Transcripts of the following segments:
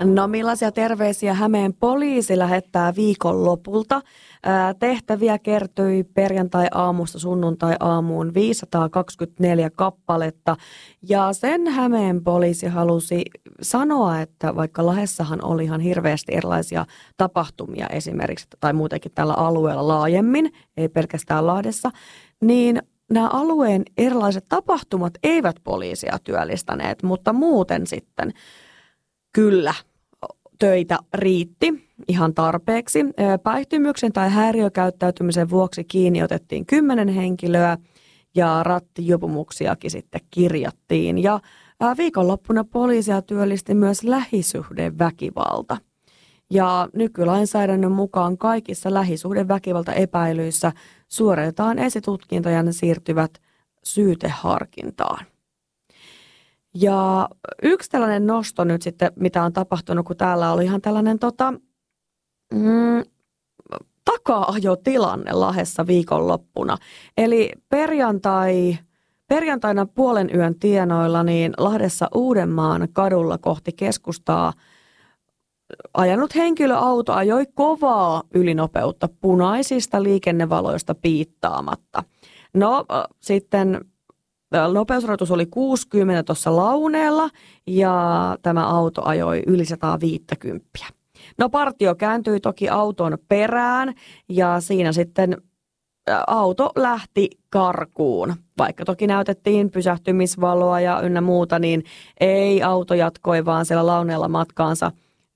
No millaisia terveisiä Hämeen poliisi lähettää viikonlopulta? Tehtäviä kertyi perjantai-aamusta sunnuntai-aamuun 524 kappaletta. Ja sen Hämeen poliisi halusi sanoa, että vaikka Lahdessahan oli ihan hirveästi erilaisia tapahtumia esimerkiksi, tai muutenkin tällä alueella laajemmin, ei pelkästään Lahdessa, niin nämä alueen erilaiset tapahtumat eivät poliisia työllistäneet, mutta muuten sitten kyllä töitä riitti ihan tarpeeksi. Päihtymyksen tai häiriökäyttäytymisen vuoksi kiinni otettiin 10 henkilöä ja rattijuopumuksiakin sitten kirjattiin. Ja viikonloppuna poliisia työllisti myös lähisuhdeväkivalta. Ja nykylainsäädännön mukaan kaikissa lähisuhdeväkivaltaepäilyissä suoritetaan esitutkinta ja ne siirtyvät syyteharkintaan. Ja yksi tällainen nosto nyt sitten, mitä on tapahtunut, kun täällä oli ihan tällainen taka-ajotilanne Lahdessa viikonloppuna. Eli perjantaina puolen yön tienoilla niin Lahdessa Uudenmaan kadulla kohti keskustaa ajanut henkilöauto ajoi kovaa ylinopeutta punaisista liikennevaloista piittaamatta. No sitten nopeusrajoitus oli 60 tuossa launeella ja tämä auto ajoi yli 150. No partio kääntyi toki auton perään ja siinä sitten auto lähti karkuun. Vaikka toki näytettiin pysähtymisvaloa ja ynnä muuta, niin ei auto jatkoi vaan siellä launeella matkaansa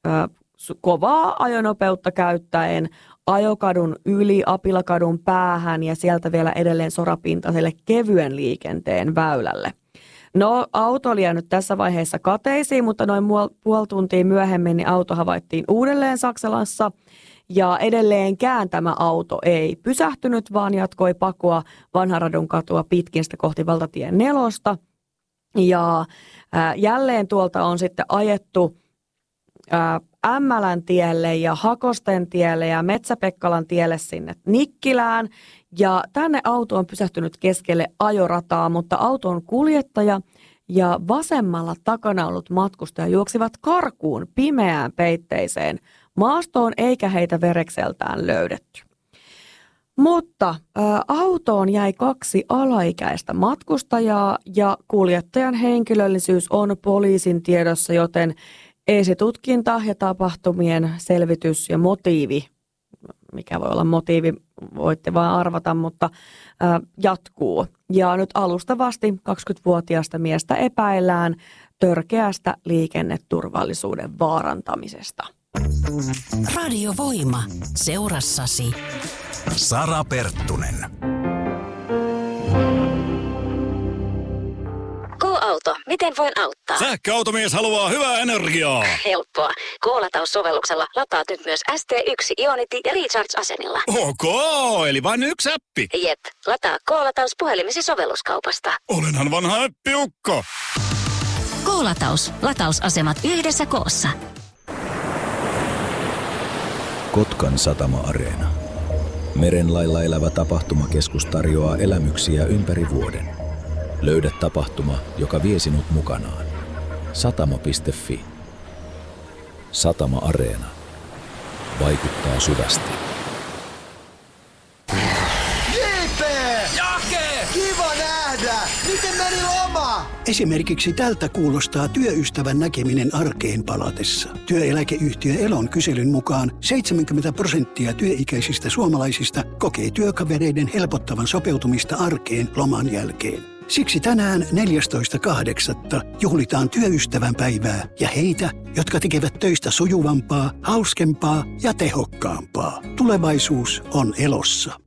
kovaa ajonopeutta käyttäen ajokadun yli Apilakadun päähän ja sieltä vielä edelleen sorapintaiselle kevyen liikenteen väylälle. No auto oli jäänyt tässä vaiheessa kateisiin, mutta noin puoli tuntia myöhemmin niin auto havaittiin uudelleen Saksalassa ja edelleenkään tämä auto ei pysähtynyt, vaan jatkoi pakoa Vanharadun katua pitkin sitä kohti valtatien 4. Ja jälleen tuolta on sitten ajettu Ämmälän tielle ja Hakosten tielle ja Metsä-Pekkalan tielle sinne Nikkilään. Ja tänne auto on pysähtynyt keskelle ajorataa, mutta auton kuljettaja ja vasemmalla takana ollut matkustaja juoksivat karkuun pimeään peitteiseen maastoon eikä heitä verekseltään löydetty. Mutta autoon jäi 2 alaikäistä matkustajaa ja kuljettajan henkilöllisyys on poliisin tiedossa, joten esitutkinta ja tapahtumien selvitys ja motiivi, mikä voi olla motiivi, voitte vain arvata, mutta jatkuu. Ja nyt alustavasti 20-vuotiaasta miestä epäillään törkeästä liikenneturvallisuuden vaarantamisesta. Radio Voima. Seurassasi Sara Perttunen. K-auto, miten voin auttaa? Sähköautomies haluaa hyvää energiaa. Helppoa. K-lataussovelluksella lataat nyt myös ST1 Ionity ja Recharge-asennilla. Ok, eli vain yksi appi. Jep, lataa K-lataus puhelimesi sovelluskaupasta. Olenhan vanha äppiukko. K-lataus. Latausasemat yhdessä koossa. Kotkan Satama-areena. Merenlailla elävä tapahtumakeskus tarjoaa elämyksiä ympäri vuoden. Löydä tapahtuma, joka vie sinut mukanaan. Satama.fi. Satama-areena. Vaikuttaa syvästi. JP! Jake! Kiva nähdä! Miten meni loma? Esimerkiksi tältä kuulostaa työystävän näkeminen arkeen palatessa. Työeläkeyhtiö Elon kyselyn mukaan 70% työikäisistä suomalaisista kokee työkavereiden helpottavan sopeutumista arkeen loman jälkeen. Siksi tänään 14.8. juhlitaan työystävän päivää ja heitä, jotka tekevät töistä sujuvampaa, hauskempaa ja tehokkaampaa. Tulevaisuus on Elossa.